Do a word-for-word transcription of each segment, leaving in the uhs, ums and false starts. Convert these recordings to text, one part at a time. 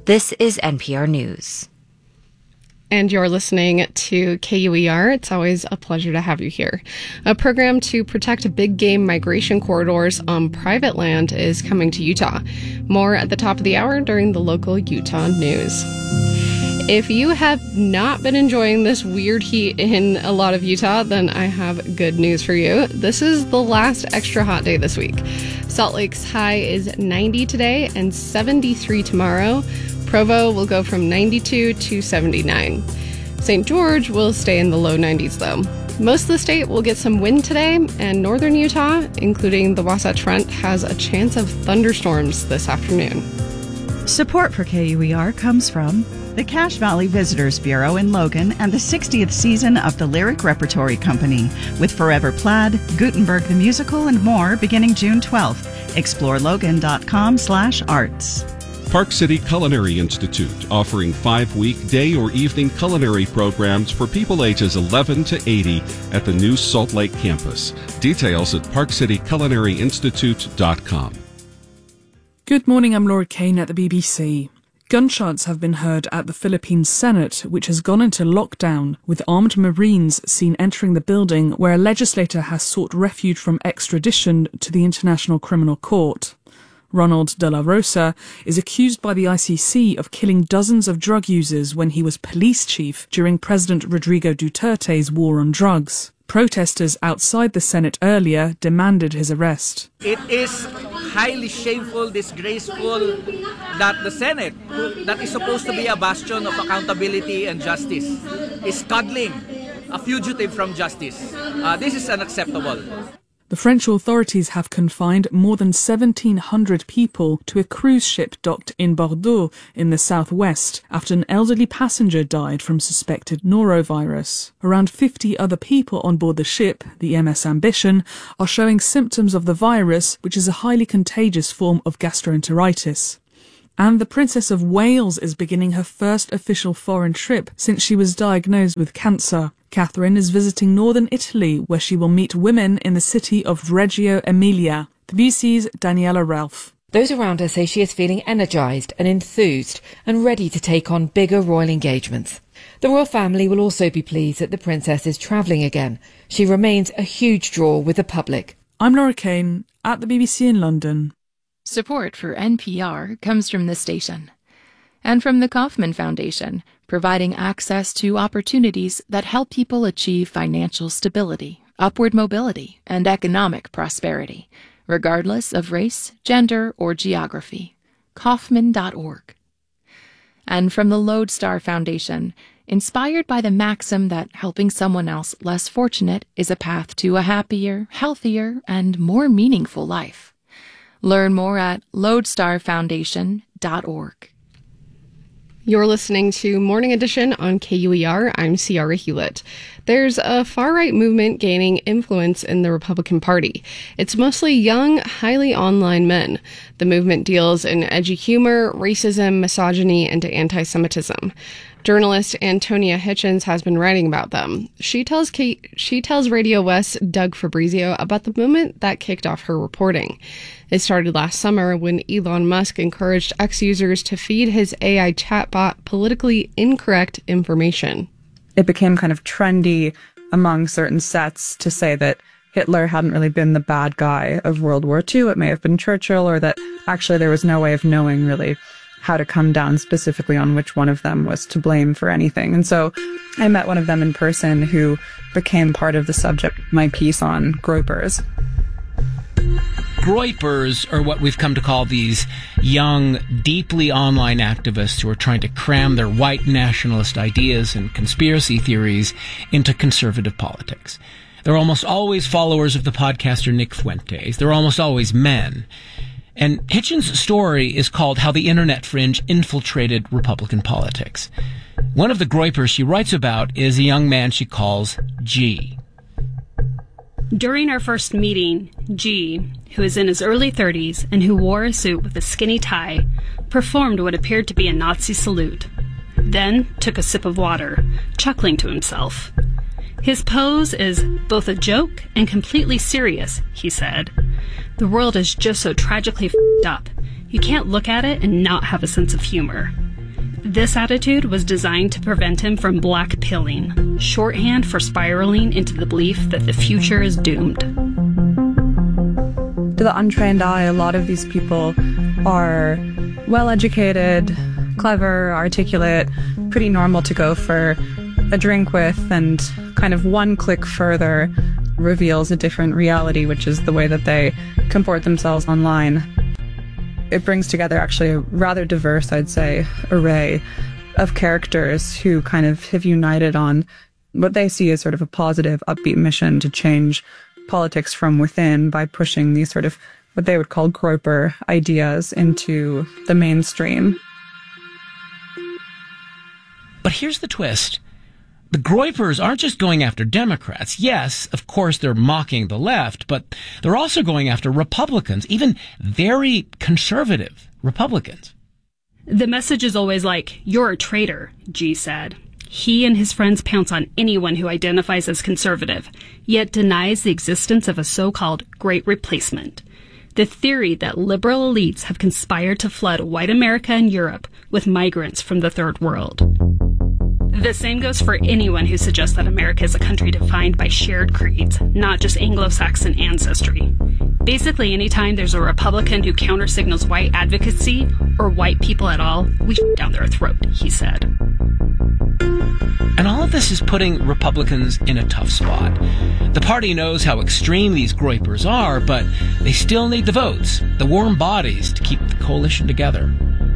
This is N P R News. And you're listening to K U E R. It's always a pleasure to have you here. A program to protect big game migration corridors on private land is coming to Utah. More at the top of the hour during the local Utah news. If you have not been enjoying this weird heat in a lot of Utah, then I have good news for you. This is the last extra hot day this week. Salt Lake's high is ninety today and seventy-three tomorrow. Provo will go from ninety-two to seventy-nine. Saint George will stay in the low nineties, though. Most of the state will get some wind today, and northern Utah, including the Wasatch Front, has a chance of thunderstorms this afternoon. Support for K U E R comes from the Cache Valley Visitors Bureau in Logan and the sixtieth season of the Lyric Repertory Company, with Forever Plaid, Gutenberg the Musical, and more beginning June twelfth. Explore logan dot com slash arts. Park City Culinary Institute, offering five-week day or evening culinary programs for people ages eleven to eighty at the new Salt Lake campus. Details at park city culinary institute dot com. Good morning, I'm Laura Kane at the B B C. Gunshots have been heard at the Philippine Senate, which has gone into lockdown, with armed Marines seen entering the building where a legislator has sought refuge from extradition to the International Criminal Court. Ronald De La Rosa is accused by the I C C of killing dozens of drug users when he was police chief during President Rodrigo Duterte's war on drugs. Protesters outside the Senate earlier demanded his arrest. It is highly shameful, disgraceful that the Senate, that is supposed to be a bastion of accountability and justice, is cuddling a fugitive from justice. Uh, this is unacceptable. The French authorities have confined more than seventeen hundred people to a cruise ship docked in Bordeaux in the southwest after an elderly passenger died from suspected norovirus. Around fifty other people on board the ship, the M S Ambition, are showing symptoms of the virus, which is a highly contagious form of gastroenteritis. And the Princess of Wales is beginning her first official foreign trip since she was diagnosed with cancer. Catherine is visiting northern Italy, where she will meet women in the city of Reggio Emilia. The B B C's Daniela Ralph. Those around her say she is feeling energised and enthused and ready to take on bigger royal engagements. The royal family will also be pleased that the princess is travelling again. She remains a huge draw with the public. I'm Laura Kane at the B B C in London. Support for N P R comes from the station and from the Kauffman Foundation, providing access to opportunities that help people achieve financial stability, upward mobility, and economic prosperity, regardless of race, gender, or geography. Kauffman dot org. And from the Lodestar Foundation, inspired by the maxim that helping someone else less fortunate is a path to a happier, healthier, and more meaningful life. Learn more at lodestar foundation dot org. You're listening to Morning Edition on K U E R. I'm Ciara Hewlett. There's a far-right movement gaining influence in the Republican Party. It's mostly young, highly online men. The movement deals in edgy humor, racism, misogyny, and anti-Semitism. Journalist Antonia Hitchens has been writing about them. She tells Kate, she tells Radio West's Doug Fabrizio about the movement that kicked off her reporting. It started last summer when Elon Musk encouraged X users to feed his A I chatbot politically incorrect information. It became kind of trendy among certain sets to say that Hitler hadn't really been the bad guy of World War Two. It may have been Churchill, or that actually there was no way of knowing really how to come down specifically on which one of them was to blame for anything. And so I met one of them in person who became part of the subject of my piece on groypers. Groypers are what we've come to call these young, deeply online activists who are trying to cram their white nationalist ideas and conspiracy theories into conservative politics. They're almost always followers of the podcaster Nick Fuentes. They're almost always men. And Hitchens' story is called How the Internet Fringe Infiltrated Republican Politics. One of the groypers she writes about is a young man she calls G. During our first meeting, G, who is in his early thirties and who wore a suit with a skinny tie, performed what appeared to be a Nazi salute, then took a sip of water, chuckling to himself. His pose is both a joke and completely serious, he said. The world is just so tragically f***ed up. You can't look at it and not have a sense of humor. This attitude was designed to prevent him from black pilling, shorthand for spiraling into the belief that the future is doomed. To the untrained eye, a lot of these people are well-educated, clever, articulate, pretty normal to go for a drink with, and kind of one click further reveals a different reality, which is the way that they comport themselves online. It brings together actually a rather diverse, I'd say, array of characters who kind of have united on what they see as sort of a positive, upbeat mission to change politics from within by pushing these sort of what they would call Groyper ideas into the mainstream. But here's the twist. The Groypers aren't just going after Democrats. Yes, of course, they're mocking the left, but they're also going after Republicans, even very conservative Republicans. The message is always like, "You're a traitor," G said. He and his friends pounce on anyone who identifies as conservative, yet denies the existence of a so-called Great Replacement. The theory that liberal elites have conspired to flood white America and Europe with migrants from the Third World. The same goes for anyone who suggests that America is a country defined by shared creeds, not just Anglo-Saxon ancestry. Basically, anytime there's a Republican who countersignals white advocacy or white people at all, we shut down their throat, he said. And all of this is putting Republicans in a tough spot. The party knows how extreme these Groypers are, but they still need the votes, the warm bodies to keep the coalition together.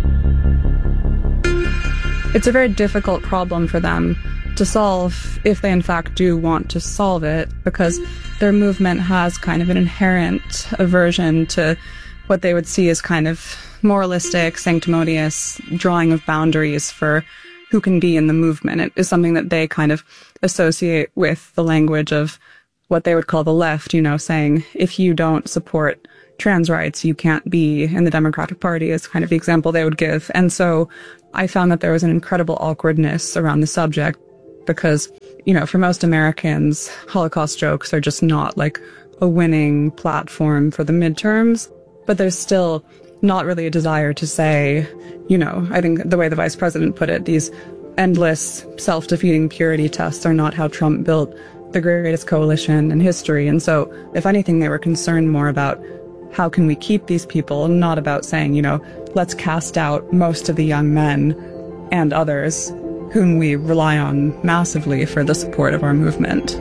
It's a very difficult problem for them to solve if they in fact do want to solve it, because their movement has kind of an inherent aversion to what they would see as kind of moralistic, sanctimonious drawing of boundaries for who can be in the movement. It is something that they kind of associate with the language of what they would call the left, you know, saying if you don't support trans rights, you can't be in the Democratic Party is kind of the example they would give. And so I found that there was an incredible awkwardness around the subject because, you know, for most Americans, Holocaust jokes are just not like a winning platform for the midterms, but there's still not really a desire to say, you know, I think the way the vice president put it, these endless self-defeating purity tests are not how Trump built the greatest coalition in history. And so, if anything, they were concerned more about how can we keep these people, not about saying, you know, let's cast out most of the young men and others whom we rely on massively for the support of our movement.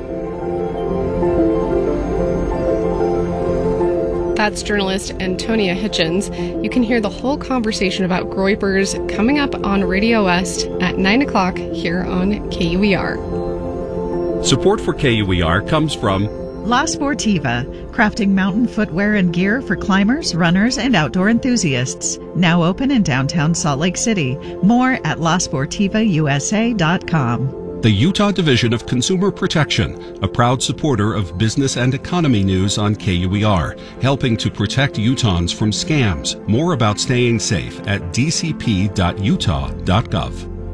That's journalist Antonia Hitchens. You can hear the whole conversation about Groypers coming up on Radio West at nine o'clock here on K U E R. Support for K U E R comes from La Sportiva, crafting mountain footwear and gear for climbers, runners, and outdoor enthusiasts. Now open in downtown Salt Lake City. More at la sportiva u s a dot com. the Utah Division of Consumer Protection, a proud supporter of business and economy news on K U E R, helping to protect Utahns from scams. More about staying safe at d c p dot utah dot gov.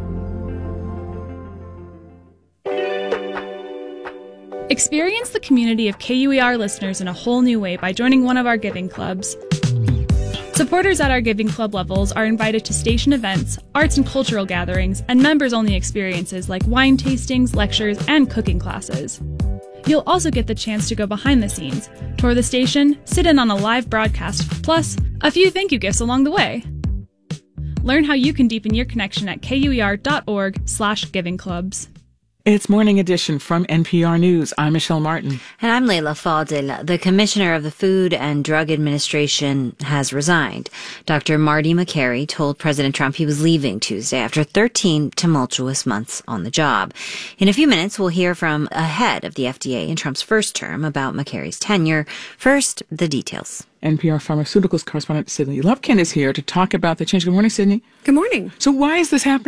Experience the community of K U E R listeners in a whole new way by joining one of our giving clubs. Supporters at our giving club levels are invited to station events, arts and cultural gatherings, and members-only experiences like wine tastings, lectures, and cooking classes. You'll also get the chance to go behind the scenes, tour the station, sit in on a live broadcast, plus a few thank you gifts along the way. Learn how you can deepen your connection at k u e r dot org slash giving clubs. It's Morning Edition from N P R News. I'm Michelle Martin. And I'm Leila Fadil. The Commissioner of the Food and Drug Administration has resigned. Doctor Marty Makary told President Trump he was leaving Tuesday after thirteen tumultuous months on the job. In a few minutes, we'll hear from a head of the F D A in Trump's first term about Makary's tenure. First, the details. N P R Pharmaceuticals correspondent Sydney Lufkin is here to talk about the change. Good morning, Sydney. Good morning. So why is this happening?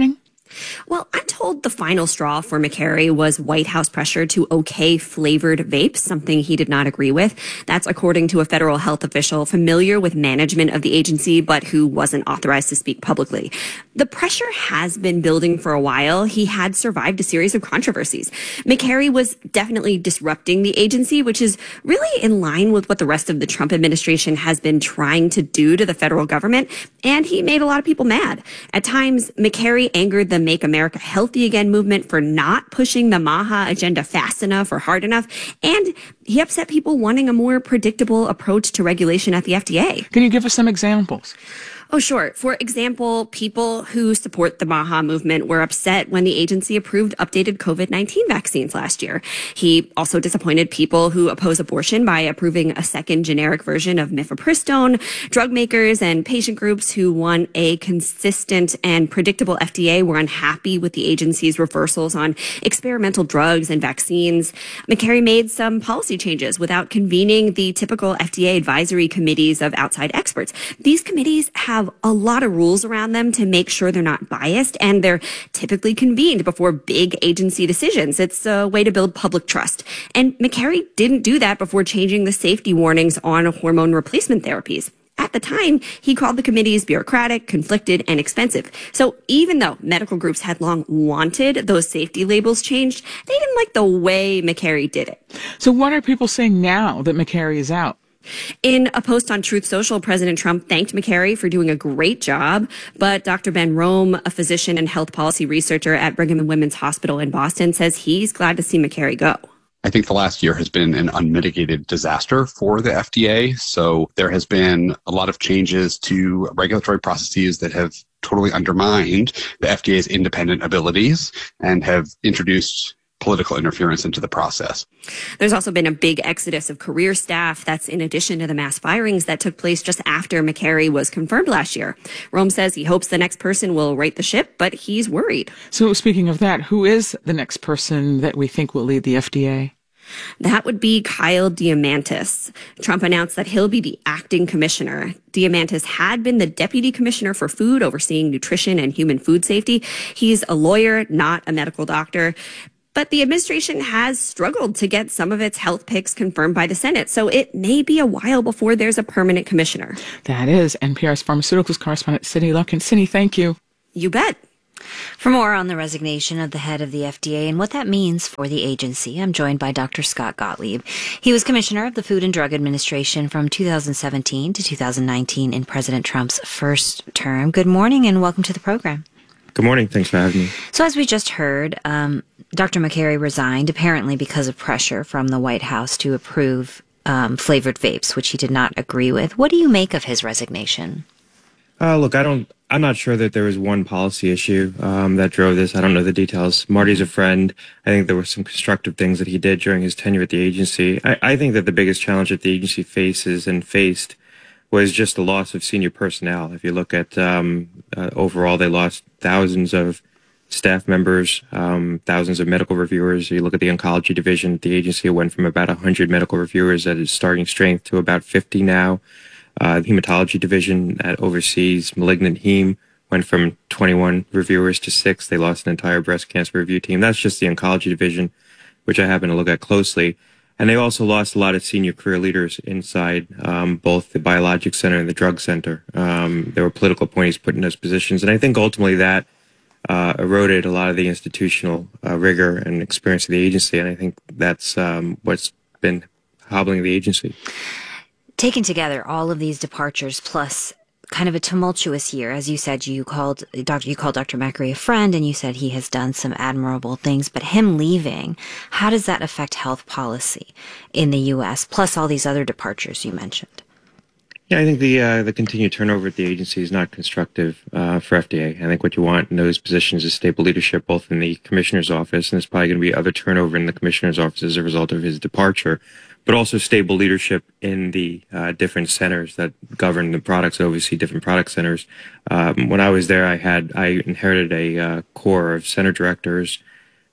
Well, I'm told the final straw for McCary was White House pressure to okay flavored vapes, something he did not agree with. That's according to a federal health official familiar with management of the agency, but who wasn't authorized to speak publicly. The pressure has been building for a while. He had survived a series of controversies. McCary was definitely disrupting the agency, which is really in line with what the rest of the Trump administration has been trying to do to the federal government, and he made a lot of people mad. At times, McCary angered the Make America Healthy Again movement for not pushing the MAHA agenda fast enough or hard enough, and he upset people wanting a more predictable approach to regulation at the F D A. Can you give us some examples? Oh, sure. For example, people who support the MAHA movement were upset when the agency approved updated COVID nineteen vaccines last year. He also disappointed people who oppose abortion by approving a second generic version of mifepristone, drug makers and patient groups who want a consistent and predictable F D A were unhappy with the agency's reversals on experimental drugs and vaccines. McCary made some policy changes without convening the typical F D A advisory committees of outside experts. These committees have have a lot of rules around them to make sure they're not biased, and they're typically convened before big agency decisions. It's a way to build public trust. And McCary didn't do that before changing the safety warnings on hormone replacement therapies. At the time, he called the committees bureaucratic, conflicted, and expensive. So even though medical groups had long wanted those safety labels changed, they didn't like the way McCary did it. So what are people saying now that McCary is out? In a post on Truth Social, President Trump thanked McCary for doing a great job, but Doctor Ben Rome, a physician and health policy researcher at Brigham and Women's Hospital in Boston, says he's glad to see McCary go. I think the last year has been an unmitigated disaster for the F D A. So there has been a lot of changes to regulatory processes that have totally undermined the F D A's independent abilities and have introduced political interference into the process. There's also been a big exodus of career staff. That's in addition to the mass firings that took place just after McCary was confirmed last year. Rome says he hopes the next person will right the ship, but he's worried. So speaking of that, who is the next person that we think will lead the F D A? That would be Kyle Diamantis. Trump announced that he'll be the acting commissioner. Diamantis had been the deputy commissioner for food, overseeing nutrition and human food safety. He's a lawyer, not a medical doctor. But the administration has struggled to get some of its health picks confirmed by the Senate, so it may be a while before there's a permanent commissioner. That is N P R's pharmaceuticals correspondent, Cindy Lukin. Cindy, thank you. You bet. For more on the resignation of the head of the F D A and what that means for the agency, I'm joined by Doctor Scott Gottlieb. He was commissioner of the Food and Drug Administration from two thousand seventeen to two thousand nineteen in President Trump's first term. Good morning and welcome to the program. Good morning. Thanks for having me. So as we just heard, um, Doctor McCary resigned apparently because of pressure from the White House to approve um, flavored vapes, which he did not agree with. What do you make of his resignation? Uh, look, I don't, I'm not sure that there was one policy issue um, that drove this. I don't know the details. Marty's a friend. I think there were some constructive things that he did during his tenure at the agency. I, I think that the biggest challenge that the agency faces and faced was just the loss of senior personnel. If you look at um, uh, overall, they lost thousands of staff members, um, thousands of medical reviewers. You look at the oncology division, the agency went from about one hundred medical reviewers at its starting strength to about fifty now. Uh, the hematology division that oversees malignant heme went from twenty-one reviewers to six. They lost an entire breast cancer review team. That's just the oncology division, which I happen to look at closely. And they also lost a lot of senior career leaders inside um, both the Biologics Center and the Drug Center. Um, there were political appointees put in those positions. And I think ultimately that uh, eroded a lot of the institutional uh, rigor and experience of the agency. And I think that's um, what's been hobbling the agency. Taken together, all of these departures plus kind of a tumultuous year. As you said, you called Doctor you called Doctor McCary a friend, and you said he has done some admirable things. But him leaving, how does that affect health policy in the U S? Plus all these other departures you mentioned. Yeah, I think the uh, the continued turnover at the agency is not constructive uh, for F D A. I think what you want in those positions is stable leadership, both in the commissioner's office, and there's probably going to be other turnover in the commissioner's office as a result of his departure, but also stable leadership in the uh, different centers that govern the products, oversee different product centers. Um, when I was there, I had I inherited a uh, core of center directors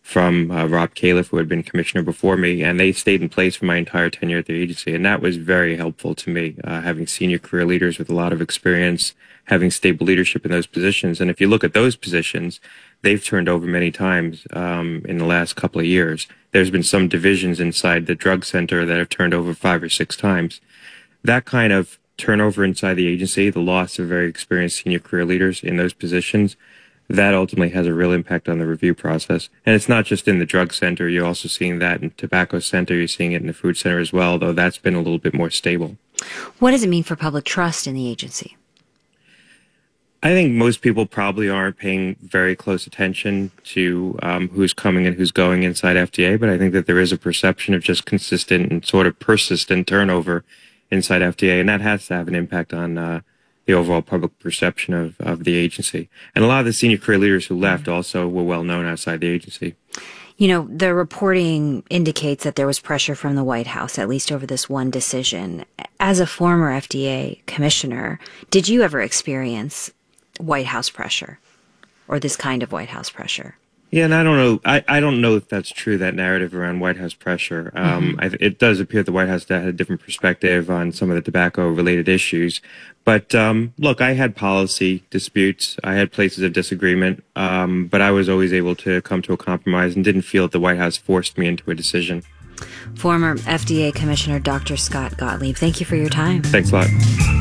from uh, Rob Califf, who had been commissioner before me, and they stayed in place for my entire tenure at the agency. And that was very helpful to me, uh, having senior career leaders with a lot of experience, having stable leadership in those positions. And if you look at those positions, they've turned over many times um, in the last couple of years. There's been some divisions inside the drug center that have turned over five or six times. That kind of turnover inside the agency, the loss of very experienced senior career leaders in those positions, that ultimately has a real impact on the review process. And it's not just in the drug center. You're also seeing that in tobacco center. You're seeing it in the food center as well, though that's been a little bit more stable. What does it mean for public trust in the agency? I think most people probably aren't paying very close attention to um, who's coming and who's going inside F D A, but I think that there is a perception of just consistent and sort of persistent turnover inside F D A, and that has to have an impact on uh, the overall public perception of, of the agency. And a lot of the senior career leaders who left also were well known outside the agency. You know, the reporting indicates that there was pressure from the White House, at least over this one decision. As a former F D A commissioner, did you ever experience White House pressure or this kind of White House pressure? Yeah, and I don't know. I, I don't know if that's true, that narrative around White House pressure. Um, mm-hmm. I, it does appear the White House had a different perspective on some of the tobacco-related issues. But um, look, I had policy disputes. I had places of disagreement. Um, but I was always able to come to a compromise and didn't feel that the White House forced me into a decision. Former F D A Commissioner Doctor Scott Gottlieb, thank you for your time. Thanks a lot.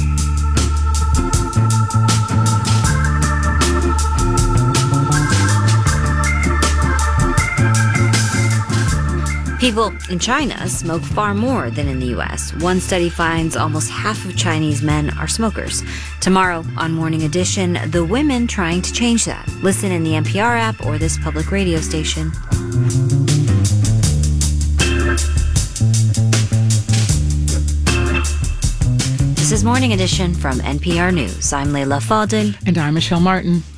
People in China smoke far more than in the U S. One study finds almost half of Chinese men are smokers. Tomorrow on Morning Edition, the women trying to change that. Listen in the N P R app or this public radio station. This is Morning Edition from N P R News. I'm Leila Fadel. And I'm Michelle Martin.